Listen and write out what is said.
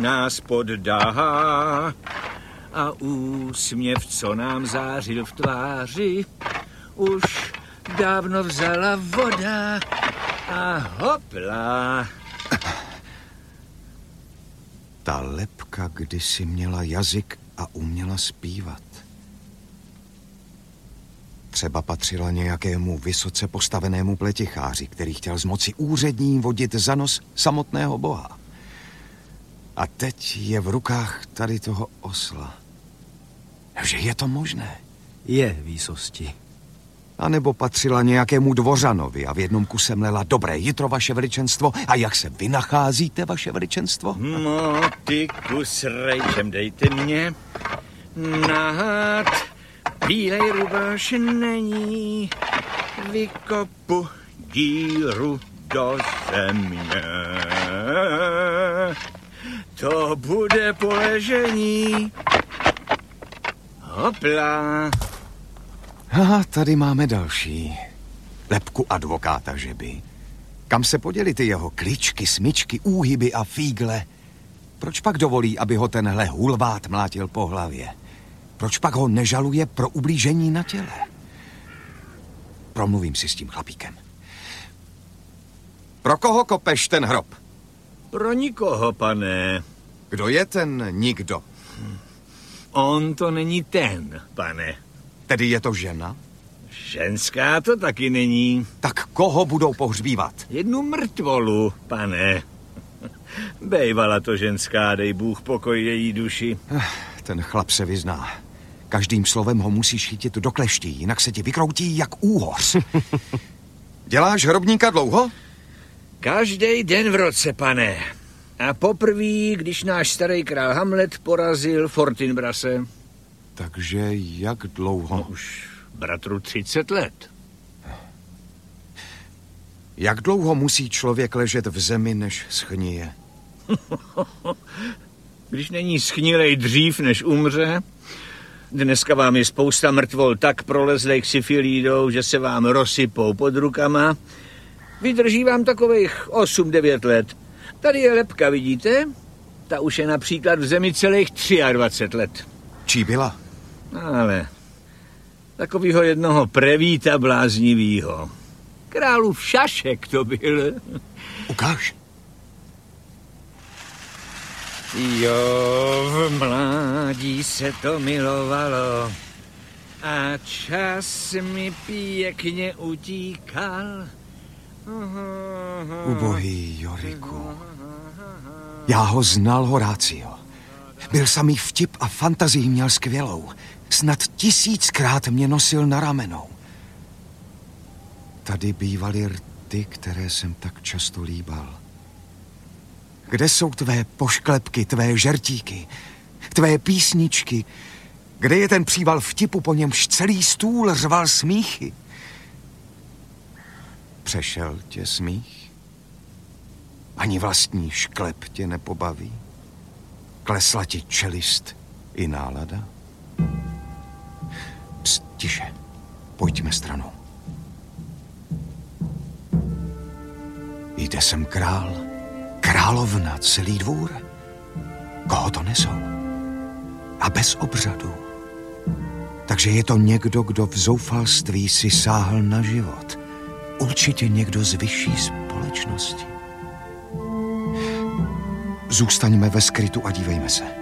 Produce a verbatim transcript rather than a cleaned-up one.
nás poddá a úsměv, co nám zářil v tváři, už dávno vzala voda a hopla. Ta lebka kdysi měla jazyk a uměla zpívat. Třeba patřila nějakému vysoce postavenému pleticháři, který chtěl z moci úřední vodit za nos samotného boha. A teď je v rukách tady toho osla. Že je to možné? Je, výsosti. A nebo patřila nějakému dvořanovi a v jednom kuse mlela dobré jitro, vaše veličenstvo. A jak se vynacházíte, vaše veličenstvo? Motyku s rejčem dejte mě. Nahát bílej rubáš není. Vykopu díru do země. To bude poležení. Hopla. Aha, tady máme další. Lebku advokáta žeby. Kam se poděly ty jeho kličky, smyčky, úhyby a fígle? Proč pak dovolí, aby ho tenhle hulvát mlátil po hlavě? Proč pak ho nežaluje pro ublížení na těle? Promluvím si s tím chlapíkem. Pro koho kopeš ten hrob? Pro nikoho, pane. Kdo je ten nikdo? On to není ten, pane. Tedy je to žena? Ženská to taky není. Tak koho budou pohřbívat? Jednu mrtvolu, pane. Bejvala to ženská, dej Bůh pokoj její duši. Ten chlap se vyzná. Každým slovem ho musíš chytit do kleští, jinak se ti vykroutí jak úhoř. Děláš hrobníka dlouho? Každý den v roce, pane. A poprvé, když náš starý král Hamlet porazil Fortinbrase. Takže jak dlouho? No už, bratru, třicet let. Jak dlouho musí člověk ležet v zemi, než schnije? Když není schnilej dřív, než umře. Dneska vám je spousta mrtvol tak prolezlejch syfilídou, že se vám rozsypou pod rukama. Vydrží vám takových osm devět let. Tady je lebka, vidíte? Ta už je například v zemi celých dvacet tři let. Čí byla? Ale takovýho jednoho prevíta bláznivýho. Králův šašek to byl. Ukáž. Jo, v mládí se to milovalo a čas mi pěkně utíkal. Ubohý Joriku. Já ho znal, Horácio. Byl samý vtip a fantazii měl skvělou. Snad tisíckrát mě nosil na ramenou. Tady bývaly rty, které jsem tak často líbal. Kde jsou tvé pošklepky, tvé žertíky, tvé písničky? Kde je ten příval vtipu, po němž celý stůl řval smíchy? Přešel tě smích? Ani vlastní šklep tě nepobaví? Klesla ti čelist i nálada? Pst, tiše, pojďme stranou. Jde sem král, královna, celý dvůr. Koho to nesou? A bez obřadu. Takže je to někdo, kdo v zoufalství si sáhl na život. Určitě někdo z vyšší společnosti. Zůstaňme ve skrytu a dívejme se.